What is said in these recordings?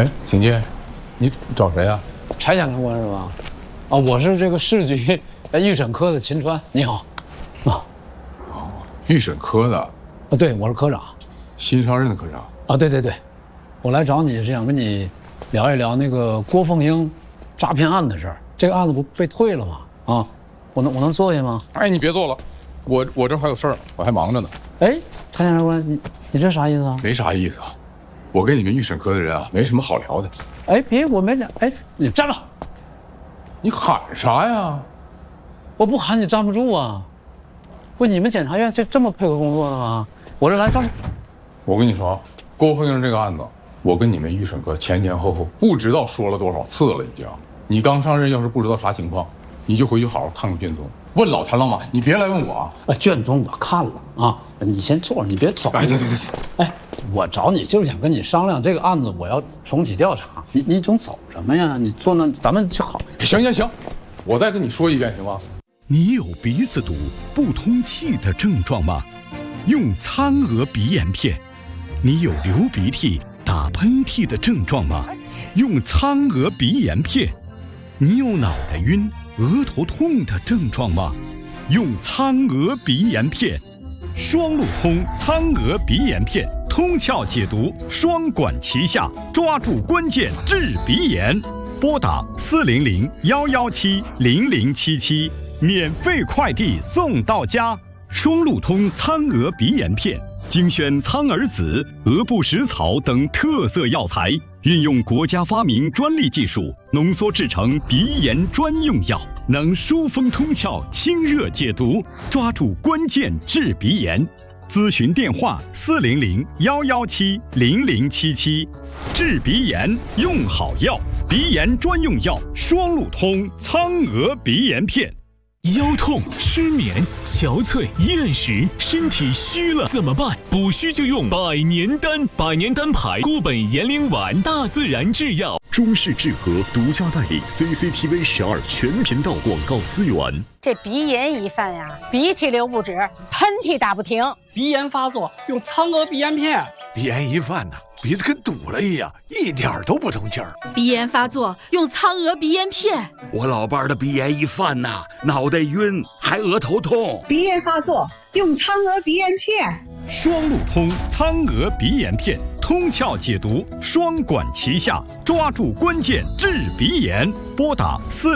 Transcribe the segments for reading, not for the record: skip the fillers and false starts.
哎，请进，你找谁啊？ 柴检察官是吧？啊，我是这个市局预审科的秦川，你好。啊， 哦，预审科的。 啊，对，我是科长， 新上任的科长。 啊，对，我来找你是想跟你聊一聊那个郭凤英诈骗案的事儿。这个案子不被退了吗？啊，我能坐下吗？ 哎，你别坐了，我这还有事儿，我还忙着呢。 哎，柴检察官，你这啥意思啊？ 没啥意思啊，我跟你们预审科的人啊没什么好聊的。 哎，别，我没聊。哎，你站住！ 你喊啥呀？ 我不喊你站不住啊！不，你们检察院这么配合工作的吗？我这来站。 我跟你说，郭凤英这个案子，我跟你们预审科前前后后不知道说了多少次了已经。你刚上任，要是不知道啥情况，你就回去好好看看卷宗。问老田了吗？你别来问我啊！ 卷宗我看了啊，你先坐着，你别走。 哎，对。 哎，我找你就是想跟你商量这个案子，我要重启调查。你总走什么呀？你坐那，咱们就好。 行，我再跟你说一遍行吗？ 你有鼻子堵、不通气的症状吗？用苍娥鼻炎片。你有流鼻涕、打喷嚏的症状吗？用苍娥鼻炎片。你有脑袋晕、额头痛的症状吗？用苍娥鼻炎片。双路通苍娥鼻炎片，通窍解毒，双管齐下，抓住关键治鼻炎。拨打400-117-0077，免费快递送到家。双路通苍娥鼻炎片，精选苍耳子、鹅不食草等特色药材，运用国家发明专利技术，浓缩制成鼻炎专用药，能疏风通窍、清热解毒，抓住关键治鼻炎。咨询电话400-117-0077。治鼻炎用好药，鼻炎专用药双路通苍娥鼻炎片。 腰痛、失眠、憔悴、厌食，身体虚了怎么办？补虚就用百年丹，百年丹牌固本延龄丸，大自然制药。 中式制和独家代理 CCTV 12全频道广告资源。 这鼻炎一犯呀，鼻涕流不止，喷嚏打不停， 鼻炎发作用苍娥鼻炎片。 鼻炎一犯呢，鼻子跟堵了一样，一点都不通气儿。 鼻炎发作用苍娥鼻炎片。 我老伴儿的鼻炎一犯呐，脑袋晕，还额头痛。 鼻炎发作用苍娥鼻炎片。 双路通苍娥鼻炎片，通窍解毒，双管齐下，抓住关键治鼻炎。拨打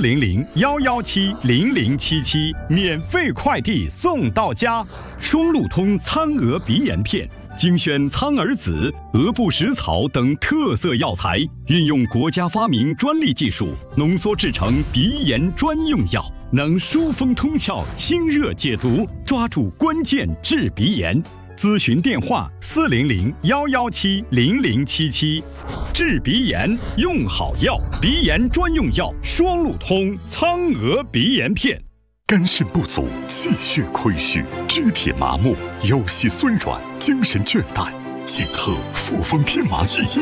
400-117-0077，免费快递送到家。双路通苍娥鼻炎片，精选苍耳子、鹅不食草等特色药材，运用国家发明专利技术，浓缩制成鼻炎专用药，能疏风通窍、清热解毒，抓住关键治鼻炎。咨询电话400-117-0077。治鼻炎用好药，鼻炎专用药双路通苍娥鼻炎片。 肝肾不足、气血亏虚、肢体麻木、腰膝酸软、精神倦怠，请喝复方天麻1